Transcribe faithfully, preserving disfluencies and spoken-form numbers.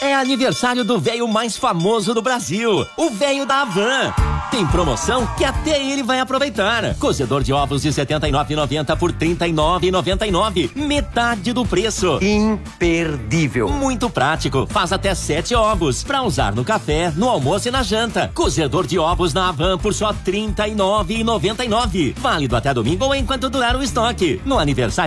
É aniversário do véio mais famoso do Brasil, o véio da Havan. Tem promoção que até ele vai aproveitar. Cozedor de ovos de setenta e nove reais e noventa centavos por trinta e nove reais e noventa e nove centavos. Metade do preço. Imperdível. Muito prático. Faz até sete ovos pra usar no café, no almoço e na janta. Cozedor de ovos na Havan por só trinta e nove reais e noventa e nove centavos. Válido até domingo ou enquanto durar o estoque. No aniversário